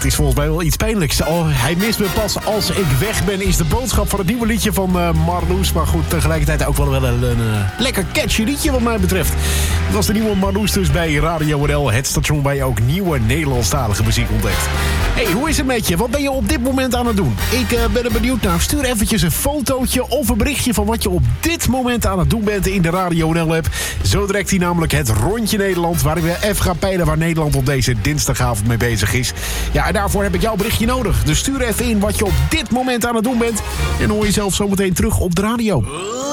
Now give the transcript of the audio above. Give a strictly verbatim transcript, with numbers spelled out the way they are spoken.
dat is volgens mij wel iets pijnlijks. Oh, hij mist me pas als ik weg ben, is de boodschap van het nieuwe liedje van uh, Marloes. Maar goed, tegelijkertijd ook wel wel een, een uh, lekker catchy liedje wat mij betreft. Het was de nieuwe Marloes dus bij Radio N L, het station waar je ook nieuwe Nederlandstalige muziek ontdekt. Hey, hoe is het met je? Wat ben je op dit moment aan het doen? Ik uh, ben er benieuwd naar. Stuur eventjes een fotootje of een berichtje van wat je op dit moment aan het doen bent in de Radio N L-app. Zo direct hij namelijk het Rondje Nederland, waarin we even gaan peilen waar Nederland op deze dinsdagavond mee bezig is. Ja, en daarvoor heb ik jouw berichtje nodig. Dus stuur even in wat je op dit moment aan het doen bent. En hoor je zelf zometeen terug op de radio.